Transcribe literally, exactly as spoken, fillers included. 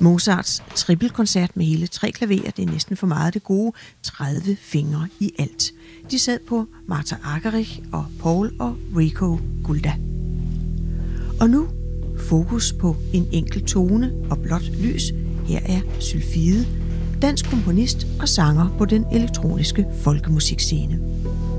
Mozarts trippelkoncert med hele tre klaverer, det er næsten for meget det gode, tredive fingre i alt. De sad på Martha Argerich og Paul og Rico Gulda. Og nu fokus på en enkelt tone og blåt lys. Her er Sylfide, dansk komponist og sanger på den elektroniske folkemusikscene.